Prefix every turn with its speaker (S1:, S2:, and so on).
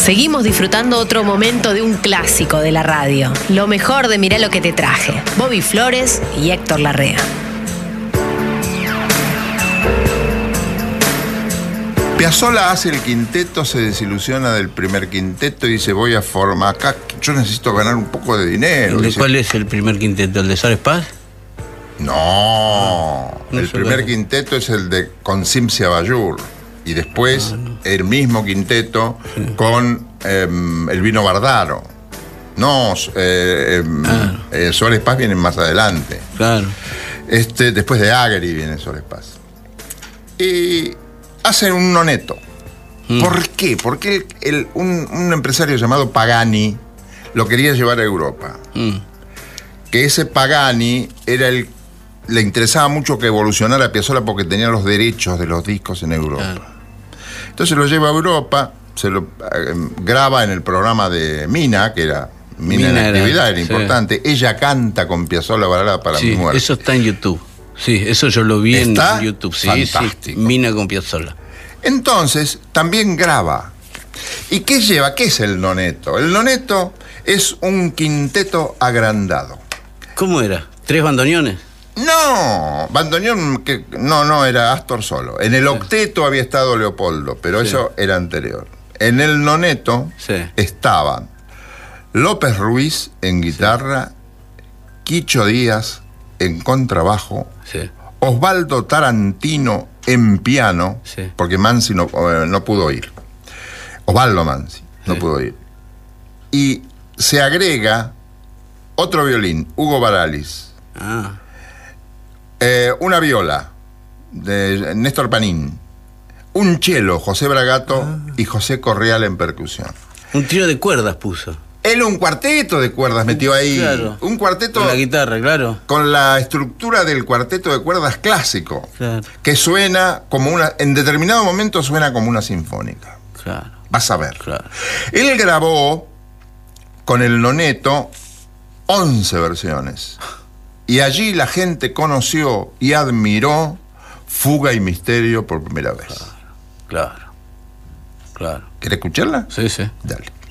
S1: Seguimos disfrutando otro momento de un clásico de la radio. Lo mejor de Mirá lo que te traje. Bobby Flores y Héctor Larrea.
S2: Piazzolla hace el quinteto, se desilusiona del primer quinteto y dice, voy a formar acá, yo necesito ganar un poco de dinero.
S3: ¿Cuál es el primer quinteto? ¿El de Suárez Paz?
S2: No, el primer quinteto es el de con Cimsia Bayur. Y después el mismo quinteto con Elvino Bardaro. No, Suárez Paz viene más adelante.
S3: Claro.
S2: Después de Agri viene Suárez Paz. Y hacen un noneto. ¿Por qué? Porque un empresario llamado Pagani lo quería llevar a Europa. Que ese Pagani le interesaba mucho que evolucionara Piazzolla porque tenía los derechos de los discos en Europa. Claro. Entonces lo lleva a Europa, se lo graba en el programa de Mina, que era Mina en actividad, era importante. Ella canta con Piazzolla Balada para mi muerte.
S3: Eso está en YouTube. Sí, eso yo lo vi en YouTube. Sí, fantástico. Sí, Mina con Piazzolla.
S2: Entonces, también graba. ¿Y qué lleva? ¿Qué es el noneto? El noneto es un quinteto agrandado.
S3: ¿Cómo era? ¿3 bandoneones?
S2: No, bandoneón, no, era Astor solo. En el octeto había estado Leopoldo, pero eso era anterior. En el noneto estaban López Ruiz en guitarra, Quicho Díaz en contrabajo, Osvaldo Tarantino en piano, porque Mansi no pudo ir. Osvaldo Mansi no pudo ir. Y se agrega otro violín, Hugo Baralis. Una viola de Néstor Panín, un cello, José Bragato y José Correal en percusión.
S3: Un trío de cuerdas puso.
S2: Él un cuarteto de cuerdas metió ahí.
S3: Claro.
S2: Un cuarteto.
S3: Con la guitarra, claro.
S2: Con la estructura del cuarteto de cuerdas clásico.
S3: Claro.
S2: Que suena como en determinado momento suena como una sinfónica.
S3: Claro.
S2: Vas a ver.
S3: Claro.
S2: Él grabó con el noneto 11 versiones. Y allí la gente conoció y admiró Fuga y Misterio por primera vez.
S3: Claro. ¿Querés
S2: escucharla?
S3: Sí.
S2: Dale.